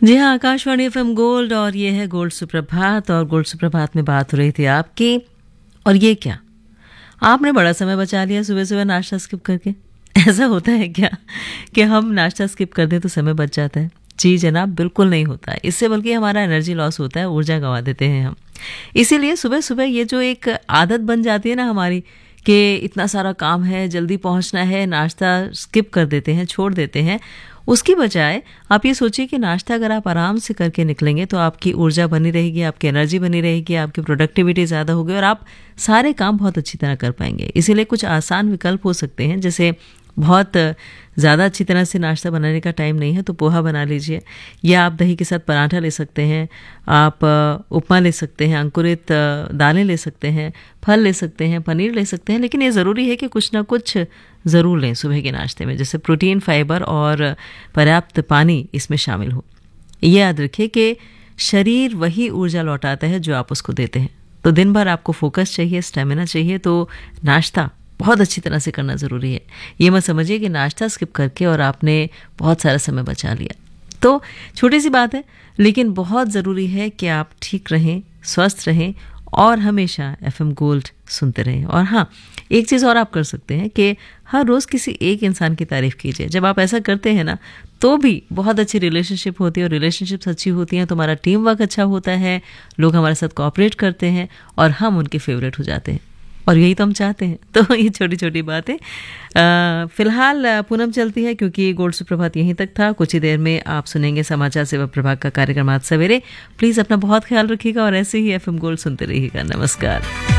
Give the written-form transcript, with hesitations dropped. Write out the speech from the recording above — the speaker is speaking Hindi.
जी हाँ, आकाशवाणी एफएम गोल्ड और ये है गोल्ड सुप्रभात। और गोल्ड सुप्रभात में बात हो रही थी आपकी, और ये क्या, आपने बड़ा समय बचा लिया सुबह सुबह नाश्ता स्किप करके। ऐसा होता है क्या कि हम नाश्ता स्किप कर दें तो समय बच जाता है? जी जनाब, बिल्कुल नहीं होता है। इससे बल्कि हमारा एनर्जी लॉस होता है, ऊर्जा गंवा देते हैं हम। इसीलिए सुबह सुबह ये जो एक आदत बन जाती है ना हमारी, कि इतना सारा काम है, जल्दी पहुंचना है, नाश्ता स्किप कर देते हैं, छोड़ देते हैं। उसकी बजाय आप ये सोचिए कि नाश्ता अगर आप आराम से करके निकलेंगे तो आपकी ऊर्जा बनी रहेगी, आपकी एनर्जी बनी रहेगी, आपकी प्रोडक्टिविटी ज़्यादा होगी और आप सारे काम बहुत अच्छी तरह कर पाएंगे। इसीलिए कुछ आसान विकल्प हो सकते हैं, जैसे बहुत ज़्यादा अच्छी तरह से नाश्ता बनाने का टाइम नहीं है तो पोहा बना लीजिए, या आप दही के साथ पराठा ले सकते हैं, आप उपमा ले सकते हैं, अंकुरित दालें ले सकते हैं, फल ले सकते हैं, पनीर ले सकते हैं। लेकिन ये ज़रूरी है कि कुछ ना कुछ ज़रूर लें सुबह के नाश्ते में, जैसे प्रोटीन, फाइबर और पर्याप्त पानी इसमें शामिल हो। ये याद रखिए कि शरीर वही ऊर्जा लौटाता है जो आप उसको देते हैं। तो दिन भर आपको फोकस चाहिए, स्टेमिना चाहिए, तो नाश्ता बहुत अच्छी तरह से करना ज़रूरी है। ये मत समझिए कि नाश्ता स्किप करके और आपने बहुत सारा समय बचा लिया। तो छोटी सी बात है, लेकिन बहुत ज़रूरी है कि आप ठीक रहें, स्वस्थ रहें और हमेशा एफएम गोल्ड सुनते रहें। और हाँ, एक चीज़ और आप कर सकते हैं कि हर रोज़ किसी एक इंसान की तारीफ़ कीजिए। जब आप ऐसा करते हैं ना, तो भी बहुत अच्छी रिलेशनशिप होती है, और रिलेशनशिप्स अच्छी होती हैं तो हमारा टीम वर्क अच्छा होता है, लोग हमारे साथ कोऑपरेट करते हैं और हम उनके फेवरेट हो जाते हैं, और यही तो हम चाहते हैं। तो ये छोटी छोटी बातें फिलहाल पूनम चलती है, क्योंकि गोल्ड सुप्रभात यहीं तक था। कुछ ही देर में आप सुनेंगे समाचार सेवा प्रभाग का कार्यक्रम आज सवेरे। प्लीज़ अपना बहुत ख्याल रखिएगा और ऐसे ही एफएम गोल्ड सुनते रहिएगा। नमस्कार।